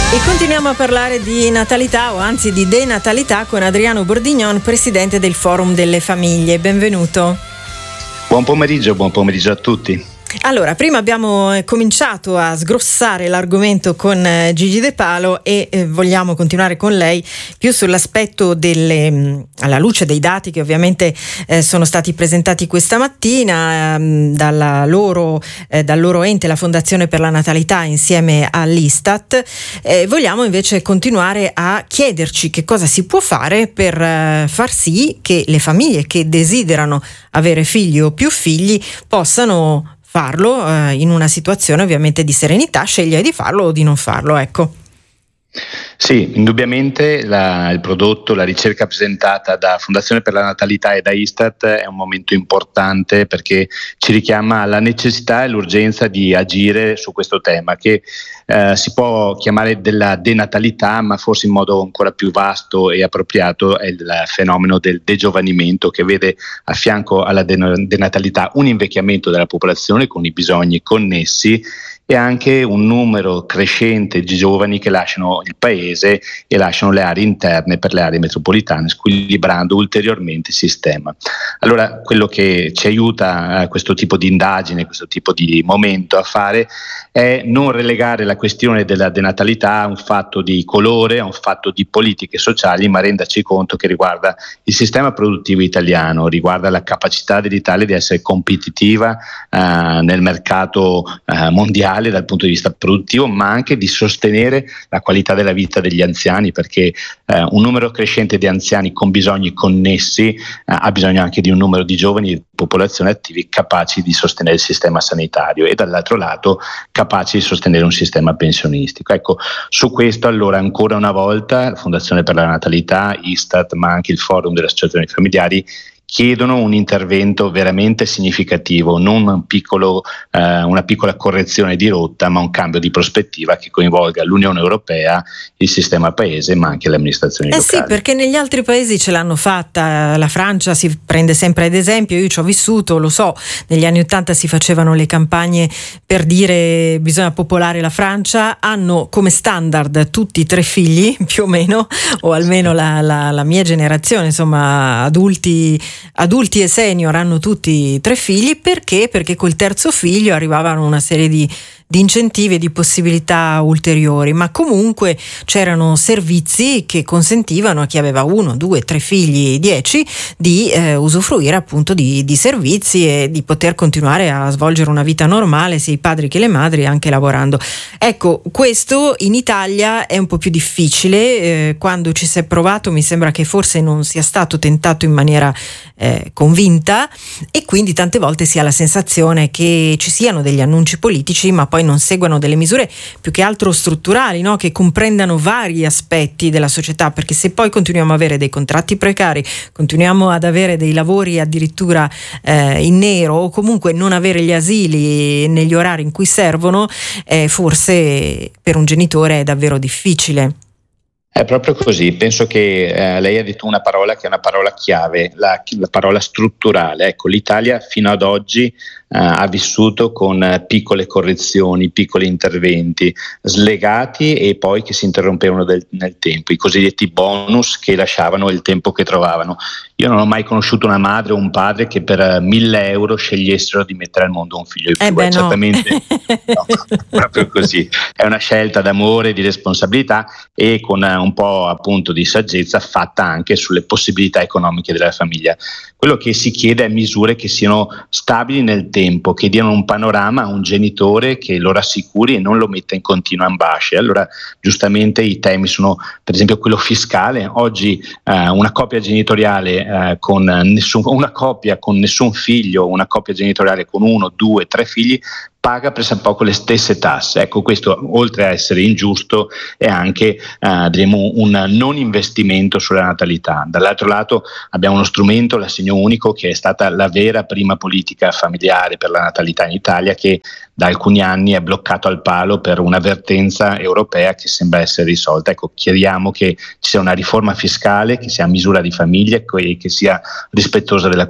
E continuiamo a parlare di natalità, o anzi di denatalità, con Adriano Bordignon, presidente del Forum delle Famiglie. Benvenuto. Buon pomeriggio a tutti. Allora, prima abbiamo cominciato a sgrossare l'argomento con Gigi De Palo e vogliamo continuare con lei più sull'aspetto alla luce dei dati che ovviamente sono stati presentati questa mattina dal loro ente, la Fondazione per la Natalità, insieme all'Istat. Vogliamo invece continuare a chiederci che cosa si può fare per far sì che le famiglie che desiderano avere figli o più figli possano farlo in una situazione ovviamente di serenità, scegliere di farlo o di non farlo, ecco. Sì, indubbiamente il prodotto, la ricerca presentata da Fondazione per la Natalità e da Istat è un momento importante perché ci richiama alla necessità e l'urgenza di agire su questo tema che si può chiamare della denatalità, ma forse in modo ancora più vasto e appropriato è il fenomeno del degiovanimento, che vede a fianco alla denatalità un invecchiamento della popolazione con i bisogni connessi e anche un numero crescente di giovani che lasciano il paese e lasciano le aree interne per le aree metropolitane, squilibrando ulteriormente il sistema. Allora, quello che ci aiuta questo tipo di indagine, questo tipo di momento a fare è non relegare la questione della denatalità a un fatto di colore, a un fatto di politiche sociali, ma renderci conto che riguarda il sistema produttivo italiano, riguarda la capacità dell'Italia di essere competitiva nel mercato mondiale dal punto di vista produttivo, ma anche di sostenere la qualità della vita degli anziani, perché un numero crescente di anziani con bisogni connessi ha bisogno anche di un numero di giovani e di popolazione attivi capaci di sostenere il sistema sanitario e dall'altro lato capaci di sostenere un sistema pensionistico. Ecco, su questo allora ancora una volta la Fondazione per la Natalità, Istat, ma anche il Forum delle Associazioni Familiari chiedono un intervento veramente significativo, non una piccola correzione di rotta, ma un cambio di prospettiva che coinvolga l'Unione Europea, il sistema paese, ma anche le amministrazioni locali. Sì, perché negli altri paesi ce l'hanno fatta, la Francia si prende sempre ad esempio, io ci ho vissuto, lo so, negli anni '80 si facevano le campagne per dire bisogna popolare la Francia, hanno come standard tutti 3 figli, più o meno, o almeno la mia generazione, insomma, adulti e senior hanno tutti 3 figli. Perché col terzo figlio arrivavano una serie di incentivi e di possibilità ulteriori, ma comunque c'erano servizi che consentivano a chi aveva 1, 2, 3 figli, 10 di usufruire appunto di servizi e di poter continuare a svolgere una vita normale, sia i padri che le madri, anche lavorando. Ecco, questo in Italia è un po' più difficile, quando ci si è provato mi sembra che forse non sia stato tentato in maniera convinta, e quindi tante volte si ha la sensazione che ci siano degli annunci politici ma poi non seguano delle misure più che altro strutturali, no? Che comprendano vari aspetti della società, perché se poi continuiamo a avere dei contratti precari, continuiamo ad avere dei lavori addirittura in nero, o comunque non avere gli asili negli orari in cui servono, forse per un genitore è davvero difficile. È proprio così, penso che lei ha detto una parola che è una parola chiave, la parola strutturale. Ecco, l'Italia fino ad oggi ha vissuto con piccole correzioni, piccoli interventi slegati e poi che si interrompevano nel tempo, i cosiddetti bonus che lasciavano il tempo che trovavano. Io non ho mai conosciuto una madre o un padre che per 1.000 euro scegliessero di mettere al mondo un figlio in più. È certamente no, proprio così. È una scelta d'amore, di responsabilità e con un po' appunto di saggezza fatta anche sulle possibilità economiche della famiglia. Quello che si chiede è misure che siano stabili nel tempo, che diano un panorama a un genitore che lo rassicuri e non lo metta in continua ambasce. Allora, giustamente i temi sono, per esempio, quello fiscale. Oggi una coppia genitoriale una coppia con nessun figlio, una coppia genitoriale con 1, 2, 3 figli paga pressappoco le stesse tasse. Ecco, questo oltre a essere ingiusto è anche un non investimento sulla natalità. Dall'altro lato abbiamo uno strumento, l'assegno unico, che è stata la vera prima politica familiare per la natalità in Italia, che da alcuni anni è bloccato al palo per un'avvertenza europea che sembra essere risolta. Ecco, chiediamo che ci sia una riforma fiscale che sia a misura di famiglia e che sia rispettosa della